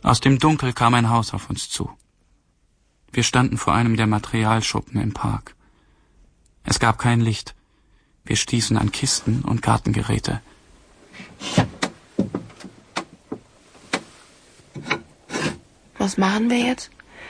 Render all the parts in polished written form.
Aus dem Dunkel kam ein Haus auf uns zu. Wir standen vor einem der Materialschuppen im Park. Es gab kein Licht. Wir stießen an Kisten und Gartengeräte. Was machen wir jetzt?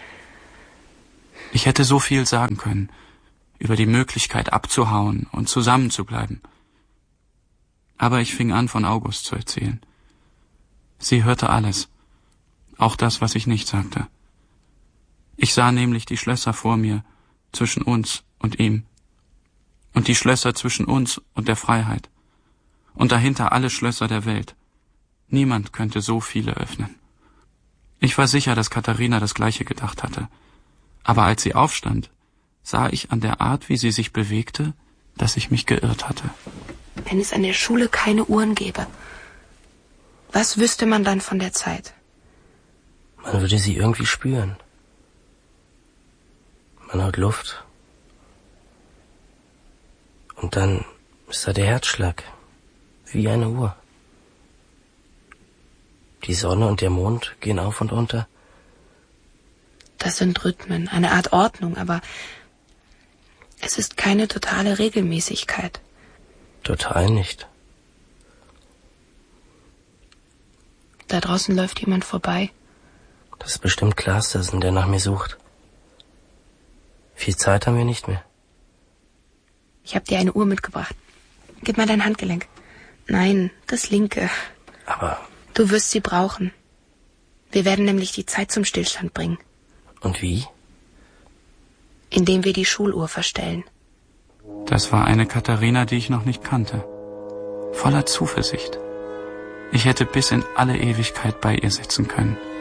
Ich hätte so viel sagen können, über die Möglichkeit abzuhauen und zusammenzubleiben. Aber ich fing an, von August zu erzählen. Sie hörte alles, auch das, was ich nicht sagte. Ich sah nämlich die Schlösser vor mir, zwischen uns und ihm. Und die Schlösser zwischen uns und der Freiheit. Und dahinter alle Schlösser der Welt. Niemand könnte so viele öffnen. Ich war sicher, dass Katharina das Gleiche gedacht hatte. Aber als sie aufstand, sah ich an der Art, wie sie sich bewegte, dass ich mich geirrt hatte. Wenn es an der Schule keine Uhren gäbe, was wüsste man dann von der Zeit? Man würde sie irgendwie spüren. Man hört Luft. Und dann ist da der Herzschlag, wie eine Uhr. Die Sonne und der Mond gehen auf und unter. Das sind Rhythmen, eine Art Ordnung, aber es ist keine totale Regelmäßigkeit. Total nicht. Da draußen läuft jemand vorbei. Das ist bestimmt Klastersen, der nach mir sucht. Viel Zeit haben wir nicht mehr. Ich habe dir eine Uhr mitgebracht. Gib mal dein Handgelenk. Nein, das linke. Aber... Du wirst sie brauchen. Wir werden nämlich die Zeit zum Stillstand bringen. Und wie? Indem wir die Schuluhr verstellen. Das war eine Katharina, die ich noch nicht kannte. Voller Zuversicht. Ich hätte bis in alle Ewigkeit bei ihr sitzen können.